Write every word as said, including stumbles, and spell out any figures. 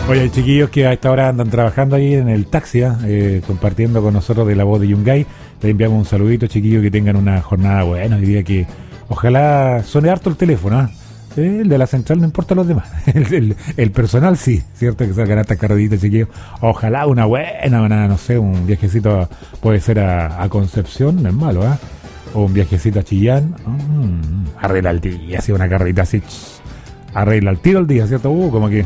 Oye, chiquillos que a esta hora andan trabajando ahí en el taxi, ¿eh? Eh, compartiendo con nosotros de la voz de Yungay. Les enviamos un saludito, chiquillos, que tengan una jornada buena. Hoy día que ojalá suene harto el teléfono, ¿eh? Eh, el de la central no importa los demás. El, el, el personal sí, cierto que salgan estas carreritas, chiquillos. Ojalá una buena, una, no sé, un viajecito a, puede ser a, a Concepción, no es malo, ¿eh? O un viajecito a Chillán. Mm, arregla el día, así una carrerita así. Ch, arregla el tiro el día, ¿cierto? Uh, como que